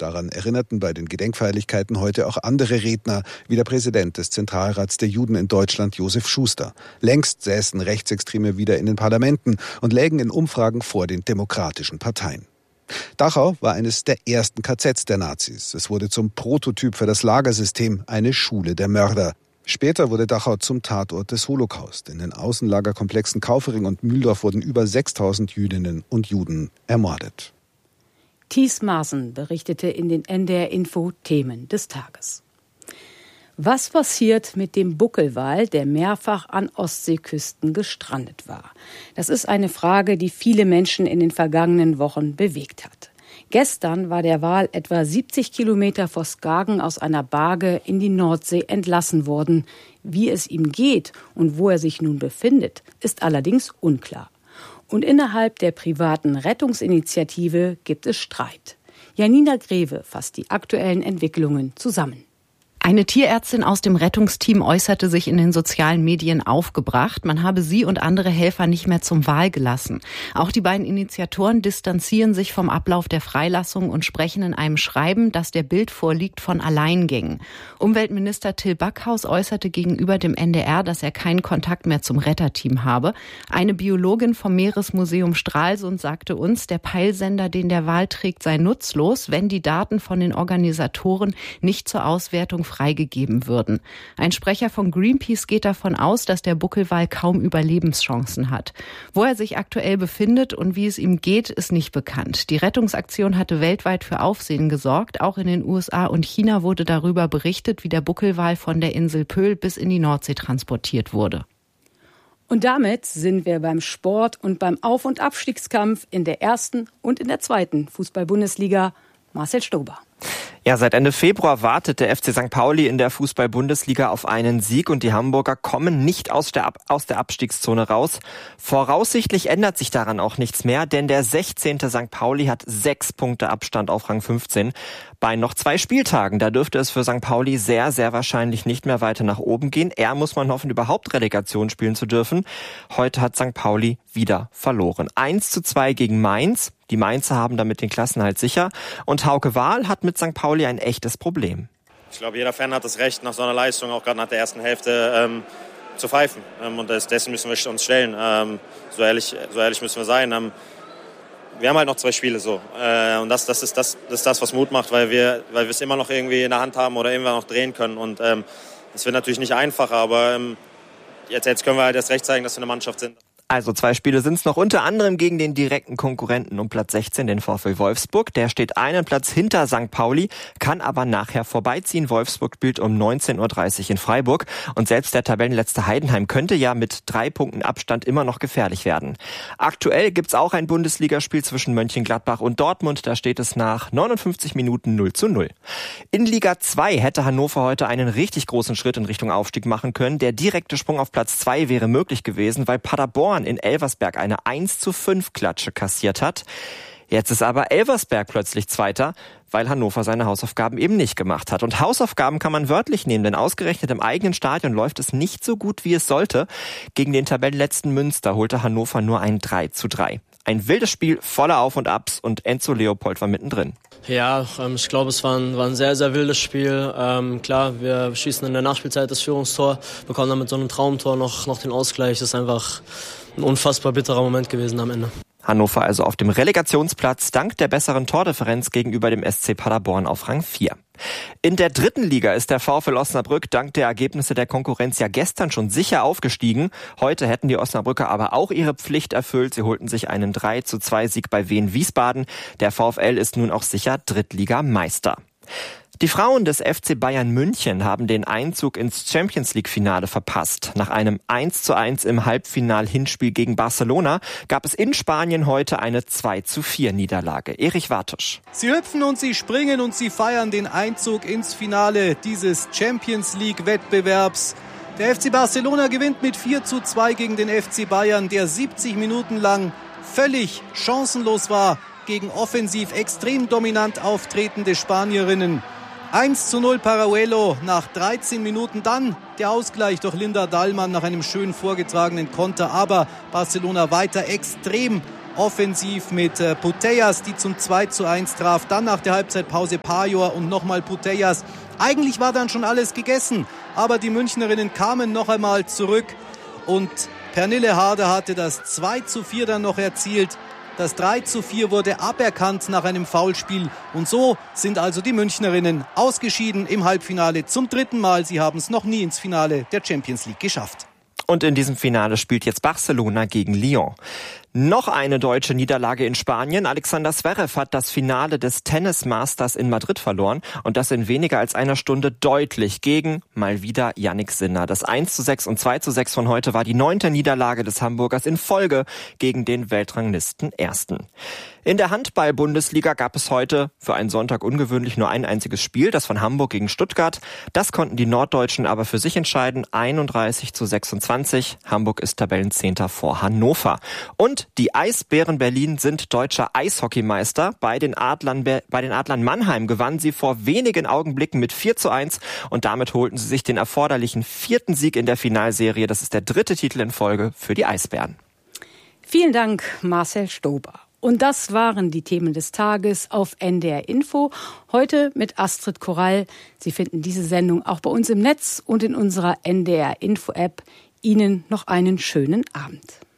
Daran erinnerten bei den Gedenkfeierlichkeiten heute auch andere Redner, wie der Präsident des Zentralrats der Juden in Deutschland, Josef Schuster. Längst säßen Rechtsextreme wieder in den Parlamenten und lägen in Umfragen vor den demokratischen Parteien. Dachau war eines der ersten KZs der Nazis. Es wurde zum Prototyp für das Lagersystem, eine Schule der Mörder. Später wurde Dachau zum Tatort des Holocaust. In den Außenlagerkomplexen Kaufering und Mühldorf wurden über 6.000 Jüdinnen und Juden ermordet. Thies Maaßen berichtete in den NDR Info Themen des Tages. Was passiert mit dem Buckelwal, der mehrfach an Ostseeküsten gestrandet war? Das ist eine Frage, die viele Menschen in den vergangenen Wochen bewegt hat. Gestern war der Wal etwa 70 Kilometer vor Skagen aus einer Barge in die Nordsee entlassen worden. Wie es ihm geht und wo er sich nun befindet, ist allerdings unklar. Und innerhalb der privaten Rettungsinitiative gibt es Streit. Janina Greve fasst die aktuellen Entwicklungen zusammen. Eine Tierärztin aus dem Rettungsteam äußerte sich in den sozialen Medien aufgebracht. Man habe sie und andere Helfer nicht mehr zum Wal gelassen. Auch die beiden Initiatoren distanzieren sich vom Ablauf der Freilassung und sprechen in einem Schreiben, dass der Bild vorliegt, von Alleingängen. Umweltminister Till Backhaus äußerte gegenüber dem NDR, dass er keinen Kontakt mehr zum Retterteam habe. Eine Biologin vom Meeresmuseum Stralsund sagte uns, der Peilsender, den der Wal trägt, sei nutzlos, wenn die Daten von den Organisatoren nicht zur Auswertung freigegeben würden. Ein Sprecher von Greenpeace geht davon aus, dass der Buckelwal kaum Überlebenschancen hat. Wo er sich aktuell befindet und wie es ihm geht, ist nicht bekannt. Die Rettungsaktion hatte weltweit für Aufsehen gesorgt. Auch in den USA und China wurde darüber berichtet, wie der Buckelwal von der Insel Pöhl bis in die Nordsee transportiert wurde. Und damit sind wir beim Sport und beim Auf- und Abstiegskampf in der ersten und in der zweiten Fußball-Bundesliga. Marcel Stober. Ja, seit Ende Februar wartet der FC St. Pauli in der Fußball-Bundesliga auf einen Sieg und die Hamburger kommen nicht aus der Abstiegszone raus. Voraussichtlich ändert sich daran auch nichts mehr, denn der 16. St. Pauli hat 6 Punkte Abstand auf Rang 15. Bei noch 2 Spieltagen, da dürfte es für St. Pauli sehr, sehr wahrscheinlich nicht mehr weiter nach oben gehen. Eher muss man hoffen, überhaupt Relegation spielen zu dürfen. Heute hat St. Pauli wieder verloren. 1:2 gegen Mainz. Die Mainzer haben damit den Klassenerhalt sicher. Und Hauke Wahl hat mit St. Pauli ein echtes Problem. Ich glaube, jeder Fan hat das Recht, nach so einer Leistung, auch gerade nach der ersten Hälfte, zu pfeifen. Und dessen müssen wir uns stellen. So ehrlich müssen wir sein. Wir haben halt noch 2 Spiele so. Und das ist das, was Mut macht, weil wir es immer noch irgendwie in der Hand haben oder immer noch drehen können. Und das wird natürlich nicht einfacher, aber jetzt können wir halt erst recht zeigen, dass wir eine Mannschaft sind. Also 2 Spiele sind es noch, unter anderem gegen den direkten Konkurrenten um Platz 16, den VfL Wolfsburg. Der steht einen Platz hinter St. Pauli, kann aber nachher vorbeiziehen. Wolfsburg spielt um 19:30 Uhr in Freiburg. Und selbst der Tabellenletzte Heidenheim könnte ja mit 3 Punkten Abstand immer noch gefährlich werden. Aktuell gibt's auch ein Bundesligaspiel zwischen Mönchengladbach und Dortmund. Da steht es nach 59 Minuten 0:0. In Liga 2 hätte Hannover heute einen richtig großen Schritt in Richtung Aufstieg machen können. Der direkte Sprung auf Platz 2 wäre möglich gewesen, weil Paderborn in Elversberg eine 1:5 Klatsche kassiert hat. Jetzt ist aber Elversberg plötzlich Zweiter, weil Hannover seine Hausaufgaben eben nicht gemacht hat. Und Hausaufgaben kann man wörtlich nehmen, denn ausgerechnet im eigenen Stadion läuft es nicht so gut, wie es sollte. Gegen den Tabellenletzten Münster holte Hannover nur ein 3:3. Ein wildes Spiel voller Auf und Abs und Enzo Leopold war mittendrin. Ja, ich glaube, es war ein sehr, sehr wildes Spiel. Klar, wir schießen in der Nachspielzeit das Führungstor, bekommen dann mit so einem Traumtor noch den Ausgleich. Das ist einfach ein unfassbar bitterer Moment gewesen am Ende. Hannover also auf dem Relegationsplatz dank der besseren Tordifferenz gegenüber dem SC Paderborn auf Rang 4. In der 3. Liga ist der VfL Osnabrück dank der Ergebnisse der Konkurrenz ja gestern schon sicher aufgestiegen. Heute hätten die Osnabrücker aber auch ihre Pflicht erfüllt. Sie holten sich einen 3:2 Sieg bei Wien Wiesbaden. Der VfL ist nun auch sicher Drittligameister. Die Frauen des FC Bayern München haben den Einzug ins Champions-League-Finale verpasst. Nach einem 1:1 im Halbfinal-Hinspiel gegen Barcelona gab es in Spanien heute eine 2:4 Erich Wartusch. Sie hüpfen und sie springen und sie feiern den Einzug ins Finale dieses Champions-League-Wettbewerbs. Der FC Barcelona gewinnt mit 4:2 gegen den FC Bayern, der 70 Minuten lang völlig chancenlos war gegen offensiv extrem dominant auftretende Spanierinnen. 1:0 Parajuelo nach 13 Minuten, dann der Ausgleich durch Linda Dahlmann nach einem schön vorgetragenen Konter. Aber Barcelona weiter extrem offensiv mit Putellas, die zum 2:1 traf. Dann nach der Halbzeitpause Pajor und nochmal Putellas. Eigentlich war dann schon alles gegessen, aber die Münchnerinnen kamen noch einmal zurück und Pernille Harder hatte das 2:4 dann noch erzielt. Das 3:4 wurde aberkannt nach einem Foulspiel. Und so sind also die Münchnerinnen ausgeschieden im Halbfinale zum 3. Mal. Sie haben es noch nie ins Finale der Champions League geschafft. Und in diesem Finale spielt jetzt Barcelona gegen Lyon. Noch eine deutsche Niederlage in Spanien. Alexander Zverev hat das Finale des Tennis Masters in Madrid verloren und das in weniger als einer Stunde deutlich gegen mal wieder Jannik Sinner. Das 1:6 und 2:6 von heute war die 9. Niederlage des Hamburgers in Folge gegen den Weltranglisten Ersten. In der Handball-Bundesliga gab es heute für einen Sonntag ungewöhnlich nur ein einziges Spiel, das von Hamburg gegen Stuttgart. Das konnten die Norddeutschen aber für sich entscheiden, 31:26. Hamburg ist Tabellenzehnter vor Hannover. Und die Eisbären Berlin sind deutscher Eishockeymeister. Bei den Adlern Mannheim gewannen sie vor wenigen Augenblicken mit 4:1 und damit holten sie sich den erforderlichen 4. Sieg in der Finalserie. Das ist der 3. Titel in Folge für die Eisbären. Vielen Dank, Marcel Stober. Und das waren die Themen des Tages auf NDR Info. Heute mit Astrid Korall. Sie finden diese Sendung auch bei uns im Netz und in unserer NDR Info App. Ihnen noch einen schönen Abend.